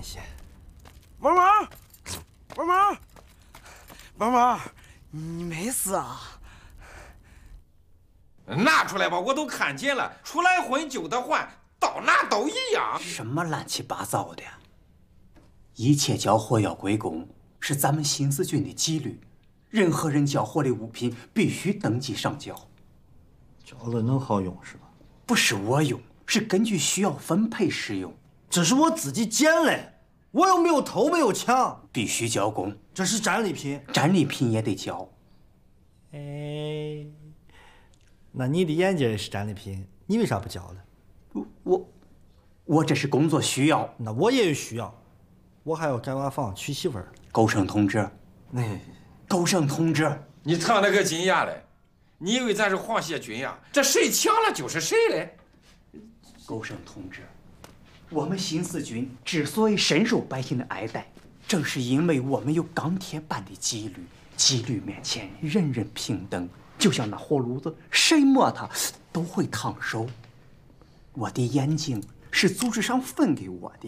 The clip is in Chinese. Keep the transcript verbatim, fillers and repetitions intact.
谢。 妈妈，妈妈，妈妈，你没死啊？ 拿出来吧，我都看见了。出来混酒的换，到哪都一样。 什么乱七八糟的？一切交货要归公，是咱们新四军的纪律。任何人交货的物品必须登记上交。 交了能好用是吧？ 不是我用，是根据需要分配使用。 这是我自己捡的，我又没有偷没有抢， 必须交公。 这是战利品， 战利品也得交。 哎，那你的眼镜也是战利品，你为啥不交呢？ 我，我这是工作需要。 那我也有需要，我还要盖瓦房娶媳妇儿。 高升同志， 哎， 高升同志， 你烫那个金牙嘞？你以为咱是皇协军呀？这谁抢了就是谁嘞。 高升同志，我们新四军之所以深受百姓的爱戴，正是因为我们有钢铁般的纪律。纪律面前，人人平等。就像那火炉子，谁摸它都会烫手。我的眼睛是组织上分给我的。